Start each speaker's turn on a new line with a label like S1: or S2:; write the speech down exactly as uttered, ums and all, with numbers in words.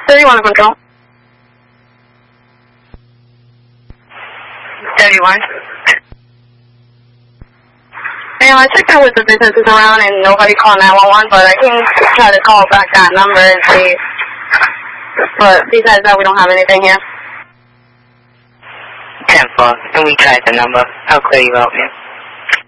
S1: thirty-one control. thirty-one. Anyway, I checked out with the businesses around and nobody called nine one one, but I can try to call back that number and see. But besides that, we don't have anything here.
S2: ten four, and we tried the number. How clear you out here?